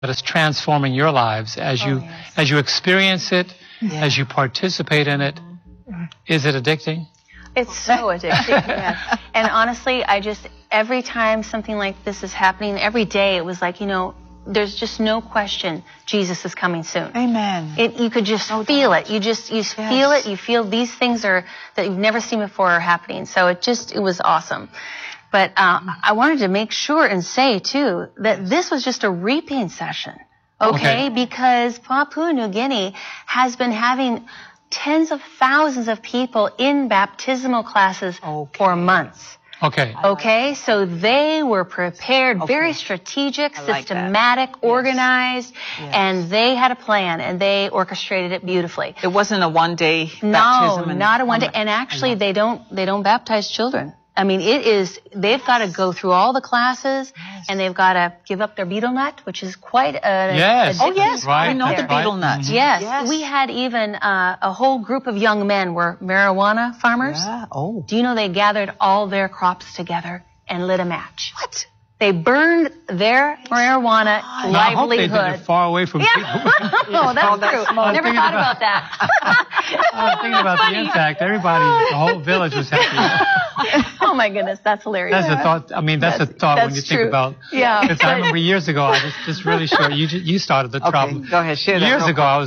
that is transforming your lives as you experience it, as you participate in it. Is it addicting? It's so addicting. Yeah. And honestly, every time something like this is happening, every day it was like, there's just no question Jesus is coming soon. Amen. You could just feel it. You feel it. You feel these things that you've never seen before are happening. So it was awesome. But I wanted to make sure and say, too, that this was just a reaping session, okay? Because Papua New Guinea has been having tens of thousands of people in baptismal classes for months. Okay, so they were prepared, very strategic, systematic, organized, and they had a plan, and they orchestrated it beautifully. It wasn't a one-day baptism. No, not a one-day. And actually, they don't baptize children. I mean, they've got to go through all the classes, and they've got to give up their betel nut, which is quite a... Yes. Oh, yes. Right. I know the betel nut. Mm-hmm. Yes. We had even a whole group of young men were marijuana farmers. Yeah. Oh. Do you know they gathered all their crops together and lit a match? What? They burned their marijuana livelihood. I hope they did it far away from people. Oh, that's true. Never thought about that. I was thinking about the impact. The whole village was happy. Oh my goodness, that's hilarious. That's a thought. I mean, that's a thought when you think about. Yeah. Because I remember years ago, I was just really short. You started the trouble. Go ahead, share that. Years ago, I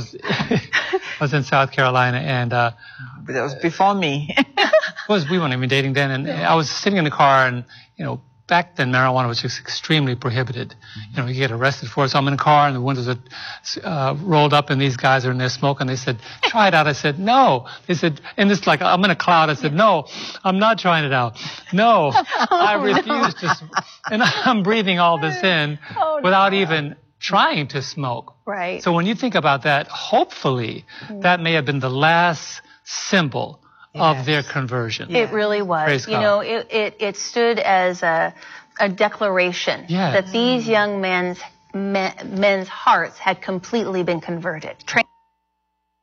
was in South Carolina, and that was before me. we weren't even dating then, and I was sitting in the car, and back then, marijuana was just extremely prohibited. You get arrested for it. So I'm in a car, and the windows are rolled up, and these guys are in there smoking. They said, "Try it out." I said, "No." They said, and it's like I'm in a cloud. I said, "No, I'm not trying it out. No, I refuse to." And I'm breathing all this in without even trying to smoke. Right. So when you think about that, hopefully, that may have been the last symbol of their conversion. It really was. Praise God. It stood as a declaration that these young men's hearts had completely been converted.